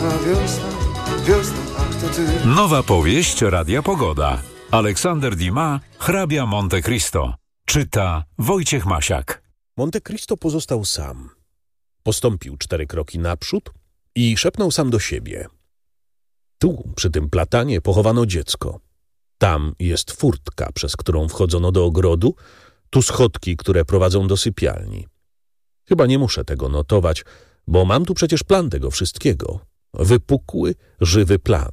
wiosna, wiosna, ach to ty. Nowa powieść Radia Pogoda. Aleksander Dumas, Hrabia Monte Cristo. Czyta Wojciech Masiak. Monte Cristo pozostał sam. Postąpił 4 kroki naprzód i szepnął sam do siebie. Tu, przy tym platanie, pochowano dziecko. Tam jest furtka, przez którą wchodzono do ogrodu, tu schodki, które prowadzą do sypialni. Chyba nie muszę tego notować, bo mam tu przecież plan tego wszystkiego. Wypukły, żywy plan.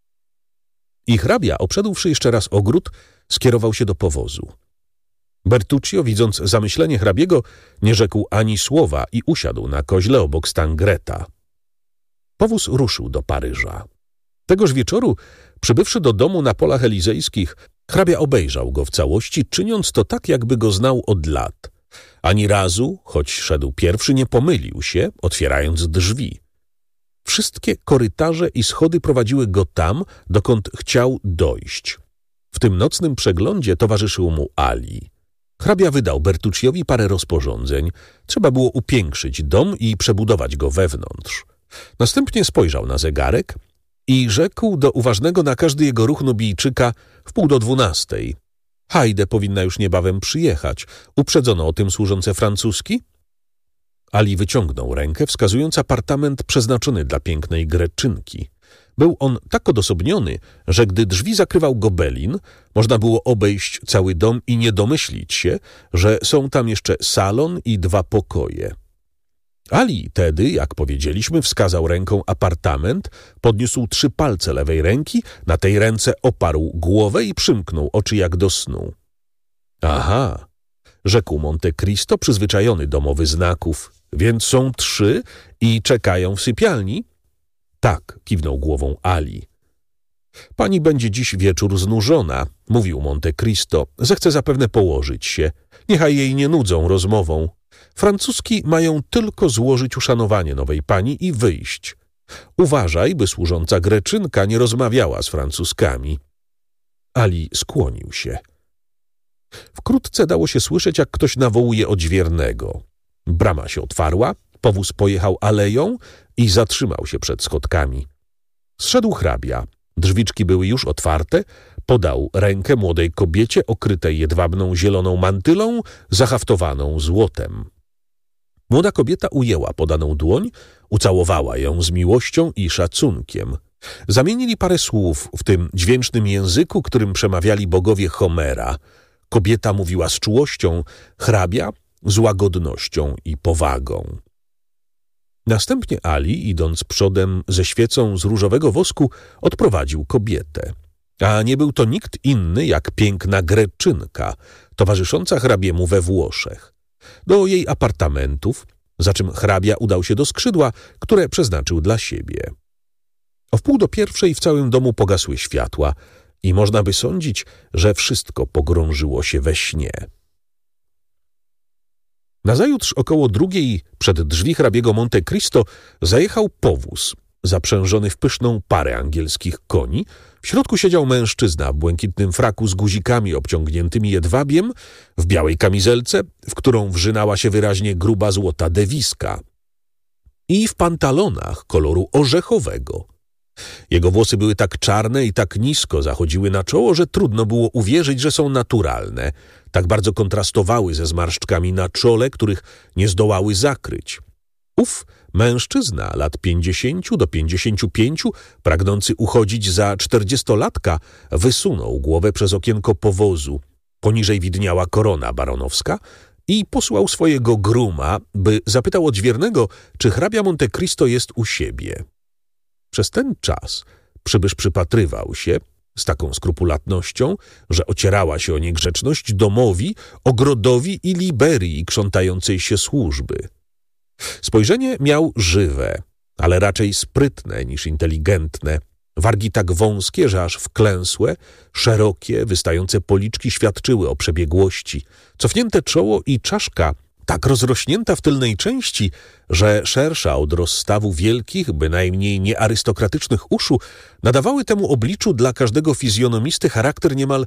I hrabia, obszedłszy jeszcze raz ogród, skierował się do powozu. Bertuccio, widząc zamyślenie hrabiego, nie rzekł ani słowa i usiadł na koźle obok Stangreta. Powóz ruszył do Paryża. Tegoż wieczoru, przybywszy do domu na Polach Elizejskich, hrabia obejrzał go w całości, czyniąc to tak, jakby go znał od lat. Ani razu, choć szedł pierwszy, nie pomylił się, otwierając drzwi. Wszystkie korytarze i schody prowadziły go tam, dokąd chciał dojść. W tym nocnym przeglądzie towarzyszył mu Ali. Hrabia wydał Bertucciowi parę rozporządzeń. Trzeba było upiększyć dom i przebudować go wewnątrz. Następnie spojrzał na zegarek i rzekł do uważnego na każdy jego ruch Nubijczyka 11:15. Hajde powinna już niebawem przyjechać. Uprzedzono o tym służące francuski? Ali wyciągnął rękę, wskazując apartament przeznaczony dla pięknej Greczynki. Był on tak odosobniony, że gdy drzwi zakrywał gobelin, można było obejść cały dom i nie domyślić się, że są tam jeszcze salon i 2 pokoje. Ali tedy, jak powiedzieliśmy, wskazał ręką apartament, podniósł 3 palce lewej ręki, na tej ręce oparł głowę i przymknął oczy jak do snu. Aha, rzekł Monte Cristo, przyzwyczajony do mowy znaków. Więc są 3 i czekają w sypialni? Tak, kiwnął głową Ali. Pani będzie dziś wieczór znużona, mówił Monte Cristo. Zechce zapewne położyć się. Niechaj jej nie nudzą rozmową. Francuski mają tylko złożyć uszanowanie nowej pani i wyjść. Uważaj, by służąca Greczynka nie rozmawiała z Francuskami. Ali skłonił się. Wkrótce dało się słyszeć, jak ktoś nawołuje odźwiernego. Brama się otwarła, powóz pojechał aleją i zatrzymał się przed schodkami. Zszedł hrabia. Drzwiczki były już otwarte, podał rękę młodej kobiecie okrytej jedwabną zieloną mantylą, zahaftowaną złotem. Młoda kobieta ujęła podaną dłoń, ucałowała ją z miłością i szacunkiem. Zamienili parę słów w tym dźwięcznym języku, którym przemawiali bogowie Homera. Kobieta mówiła z czułością, hrabia z łagodnością i powagą. Następnie Ali, idąc przodem ze świecą z różowego wosku, odprowadził kobietę. A nie był to nikt inny jak piękna Greczynka, towarzysząca hrabiemu we Włoszech. Do jej apartamentów, za czym hrabia udał się do skrzydła, które przeznaczył dla siebie. O 12:45 w całym domu pogasły światła i można by sądzić, że wszystko pogrążyło się we śnie. Nazajutrz około 2:00 przed drzwi hrabiego Monte Cristo zajechał powóz, zaprzężony w pyszną parę angielskich koni. W środku siedział mężczyzna w błękitnym fraku z guzikami obciągniętymi jedwabiem, w białej kamizelce, w którą wrzynała się wyraźnie gruba złota dewiska, i w pantalonach koloru orzechowego. Jego włosy były tak czarne i tak nisko zachodziły na czoło, że trudno było uwierzyć, że są naturalne. Tak bardzo kontrastowały ze zmarszczkami na czole, których nie zdołały zakryć. Ów mężczyzna lat 50 do 55, pragnący uchodzić za 40-latka, wysunął głowę przez okienko powozu. Poniżej widniała korona baronowska i posłał swojego gruma, by zapytał odźwiernego, czy hrabia Monte Cristo jest u siebie. Przez ten czas przybysz przypatrywał się z taką skrupulatnością, że ocierała się o niegrzeczność domowi, ogrodowi i liberii krzątającej się służby. Spojrzenie miał żywe, ale raczej sprytne niż inteligentne. Wargi tak wąskie, że aż wklęsłe, szerokie, wystające policzki świadczyły o przebiegłości. Cofnięte czoło i czaszka tak rozrośnięta w tylnej części, że szersza od rozstawu wielkich, bynajmniej niearystokratycznych uszu, nadawały temu obliczu dla każdego fizjonomisty charakter niemal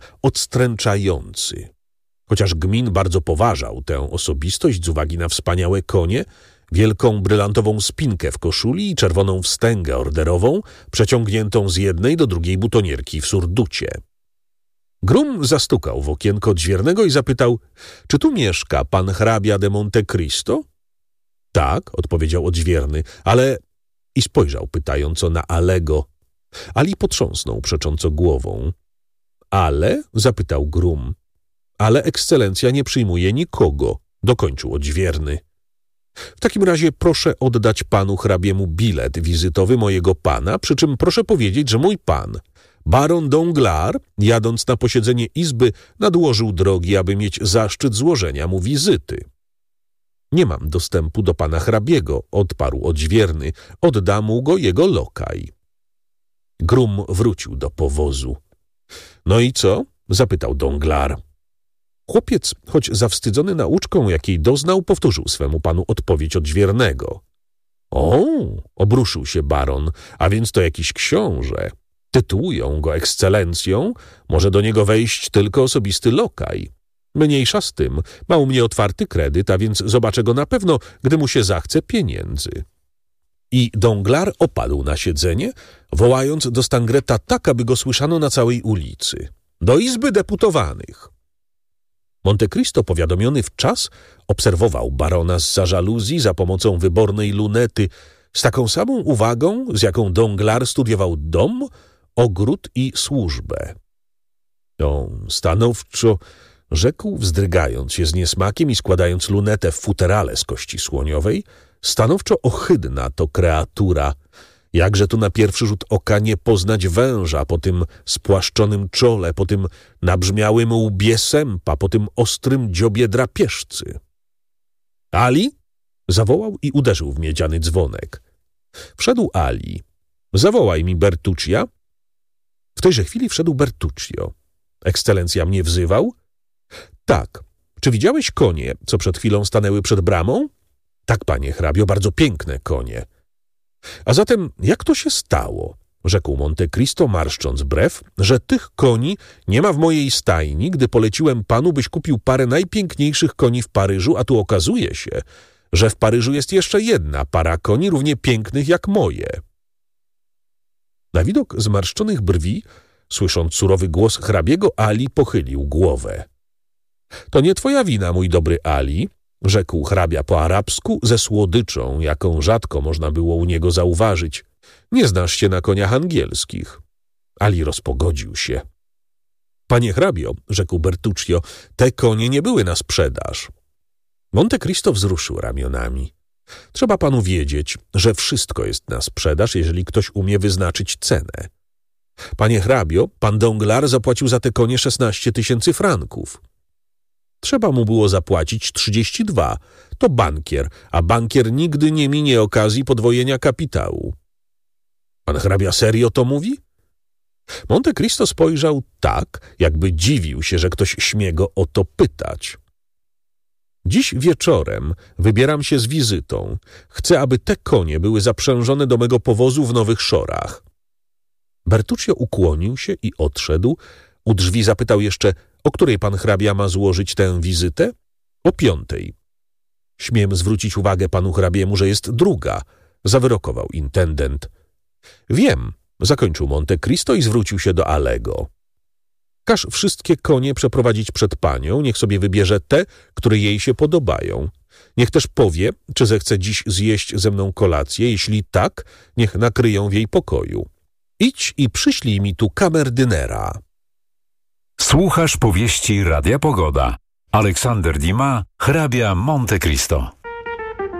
odstręczający. Chociaż Gmin bardzo poważał tę osobistość z uwagi na wspaniałe konie, wielką brylantową spinkę w koszuli i czerwoną wstęgę orderową, przeciągniętą z jednej do drugiej butonierki w surducie. Groom zastukał w okienko odźwiernego i zapytał, czy tu mieszka pan hrabia de Monte Cristo? Tak, odpowiedział odźwierny, ale... I spojrzał pytająco na Alego. Ali potrząsnął przecząco głową. Ale? Zapytał Groom. Ale ekscelencja nie przyjmuje nikogo, dokończył odźwierny. W takim razie proszę oddać panu hrabiemu bilet wizytowy mojego pana, przy czym proszę powiedzieć, że mój pan, baron Danglars, jadąc na posiedzenie izby, nadłożył drogi, aby mieć zaszczyt złożenia mu wizyty. Nie mam dostępu do pana hrabiego, odparł odźwierny, odda mu go jego lokaj. Groom wrócił do powozu. No i co? Zapytał Danglars. Chłopiec, choć zawstydzony nauczką, jakiej doznał, powtórzył swemu panu odpowiedź odźwiernego. O, obruszył się baron, a więc to jakiś książę. Tytułują go ekscelencją, może do niego wejść tylko osobisty lokaj. Mniejsza z tym, ma u mnie otwarty kredyt, a więc zobaczę go na pewno, gdy mu się zachce pieniędzy. I Danglars opadł na siedzenie, wołając do Stangreta tak, aby go słyszano na całej ulicy. Do Izby Deputowanych! Monte Cristo, powiadomiony w czas, obserwował barona zza żaluzji za pomocą wybornej lunety z taką samą uwagą, z jaką Danglars studiował dom, ogród i służbę. Stanowczo, rzekł, wzdrygając się z niesmakiem i składając lunetę w futerale z kości słoniowej, stanowczo ohydna to kreatura. Jakże tu na pierwszy rzut oka nie poznać węża po tym spłaszczonym czole, po tym nabrzmiałym łbie sępa, po tym ostrym dziobie drapieżcy. Ali? Zawołał i uderzył w miedziany dzwonek. Wszedł Ali. Zawołaj mi Bertuccia. W tejże chwili wszedł Bertuccio. Ekscelencja mnie wzywał? Tak. Czy widziałeś konie, co przed chwilą stanęły przed bramą? Tak, panie hrabio, bardzo piękne konie. A zatem jak to się stało, rzekł Monte Cristo, marszcząc brew, że tych koni nie ma w mojej stajni, gdy poleciłem panu, byś kupił parę najpiękniejszych koni w Paryżu, a tu okazuje się, że w Paryżu jest jeszcze jedna para koni równie pięknych jak moje. Na widok zmarszczonych brwi, słysząc surowy głos hrabiego, Ali pochylił głowę. To nie twoja wina, mój dobry Ali, rzekł hrabia po arabsku ze słodyczą, jaką rzadko można było u niego zauważyć. Nie znasz się na koniach angielskich. Ali rozpogodził się. Panie hrabio, rzekł Bertuccio, te konie nie były na sprzedaż. Monte Cristo wzruszył ramionami. Trzeba panu wiedzieć, że wszystko jest na sprzedaż, jeżeli ktoś umie wyznaczyć cenę. Panie hrabio, pan Danglars zapłacił za te konie 16 000 franków. Trzeba mu było zapłacić 32. To bankier, a bankier nigdy nie minie okazji podwojenia kapitału. Pan hrabia serio to mówi? Monte Cristo spojrzał tak, jakby dziwił się, że ktoś śmie go o to pytać. Dziś wieczorem wybieram się z wizytą. Chcę, aby te konie były zaprzężone do mego powozu w Nowych Szorach. Bertuccio ukłonił się i odszedł. U drzwi zapytał jeszcze, o której pan hrabia ma złożyć tę wizytę? O 5. Śmiem zwrócić uwagę panu hrabiemu, że jest 2, zawyrokował intendent. Wiem, zakończył Monte Cristo i zwrócił się do Alego. Każ wszystkie konie przeprowadzić przed panią, niech sobie wybierze te, które jej się podobają. Niech też powie, czy zechce dziś zjeść ze mną kolację, jeśli tak, niech nakryją w jej pokoju. Idź i przyślij mi tu kamerdynera. Słuchasz powieści Radia Pogoda. Aleksander Dumas, hrabia Monte Cristo.